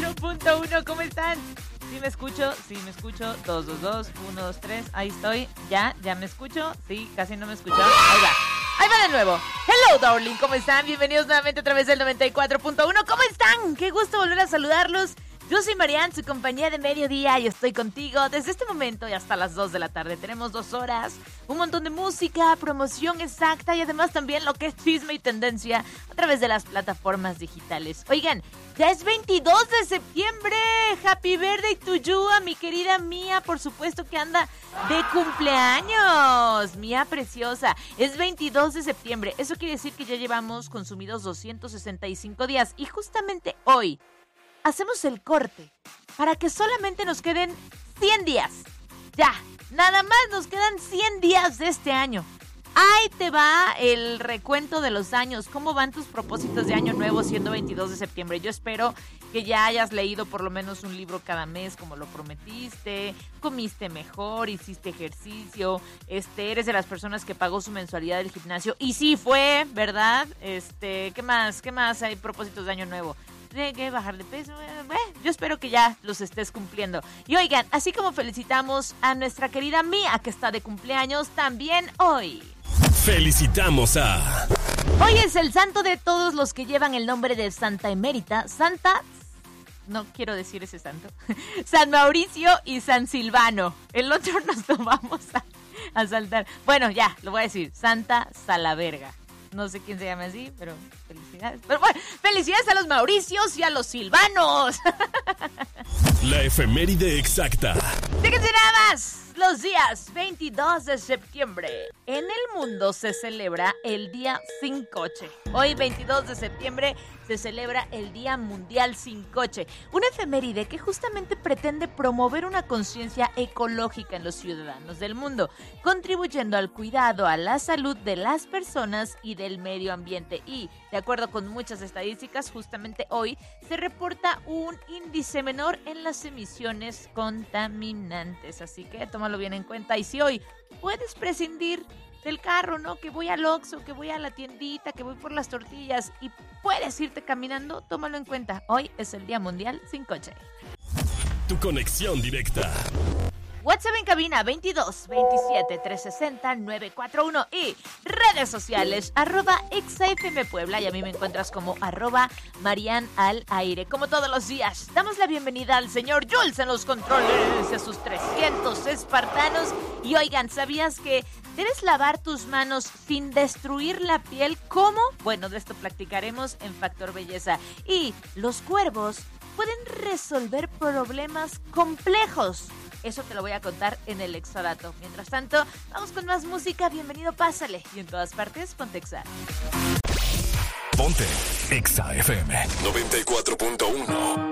94.1, ¿cómo están? ¿Sí me escucho? 222-123, ahí estoy. ¿Ya me escucho? Sí, casi no me escucho. Ahí va de nuevo. Hello, darling, ¿cómo están? Bienvenidos nuevamente a través del 94.1. ¿Cómo están? Qué gusto volver a saludarlos. Yo soy Marian, su compañía de mediodía, y estoy contigo desde este momento y hasta las 2 de la tarde. Tenemos 2 horas, un montón de música, promoción exacta y además también lo que es chisme y tendencia a través de las plataformas digitales. Oigan, ya es 22 de septiembre. Happy birthday to you, a mi querida Mía, por supuesto que anda de cumpleaños. Mía preciosa, es 22 de septiembre. Eso quiere decir que ya llevamos consumidos 265 días y justamente hoy hacemos el corte para que solamente nos queden 100 días. Ya, nada más nos quedan 100 días de este año. Ahí te va el recuento de los años. ¿Cómo van tus propósitos de año nuevo siendo 22 de septiembre? Yo espero que ya hayas leído por lo menos un libro cada mes como lo prometiste, comiste mejor, hiciste ejercicio, eres de las personas que pagó su mensualidad del gimnasio. Y sí fue, ¿verdad? ¿Qué más hay propósitos de año nuevo? Tiene que bajar de peso. Yo espero que ya los estés cumpliendo. Y oigan, así como felicitamos a nuestra querida Mía, que está de cumpleaños también hoy. Felicitamos a... Hoy es el santo de todos los que llevan el nombre de Santa Emérita, Santa... No quiero decir ese santo. San Mauricio y San Silvano. El otro nos lo vamos a saltar. Bueno, ya, lo voy a decir. Santa Salaverga. No sé quién se llama así, pero felicidades. Pero bueno, felicidades a los Mauricios y a los Silvanos. La efeméride exacta. Fíjense nada más. Los días 22 de septiembre. En el mundo se celebra el Día Sin Coche. Hoy, 22 de septiembre, se celebra el Día Mundial Sin Coche. Una efeméride que justamente pretende promover una conciencia ecológica en los ciudadanos del mundo, contribuyendo al cuidado a la salud de las personas y del medio ambiente. Y, de acuerdo con muchas estadísticas, justamente hoy se reporta un índice menor en las emisiones contaminantes. Así que tómalo bien en cuenta. Y si hoy puedes prescindir del carro, ¿no? Que voy al Oxxo, que voy a la tiendita, que voy por las tortillas y puedes irte caminando, tómalo en cuenta. Hoy es el Día Mundial Sin Coche. Tu conexión directa. WhatsApp en cabina 22 27 360 941 y redes sociales @exafm Puebla, y a mí me encuentras como @marianalaire. Como todos los días, damos la bienvenida al señor Jules en los controles de sus 300 espartanos. Y oigan, ¿sabías que debes lavar tus manos sin destruir la piel? ¿Cómo? Bueno, de esto platicaremos en Factor Belleza. Y los cuervos pueden resolver problemas complejos. Eso te lo voy a contar en el Exodato. Mientras tanto, vamos con más música. Bienvenido, pásale. Y en todas partes, ponte Exa. Ponte Exa FM 94.1.